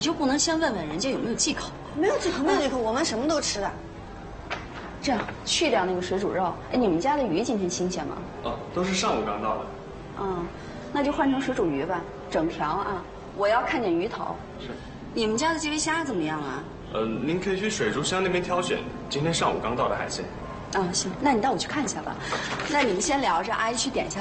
就不能先问问人家有没有忌口？ 没有忌口，没有忌口，我们什么都吃的。 这样去掉那个水煮肉。哎，你们家的鱼今天新鲜吗？ 哦，都是上午刚到的。 嗯，那就换成水煮鱼吧，整条啊。我要看见鱼头。 是。 你们家的这尾虾怎么样啊？ 您可以去水族箱那边挑选，今天上午刚到的海鲜。 啊，行，那你带我去看一下吧。那你们先聊着，阿姨去点一下。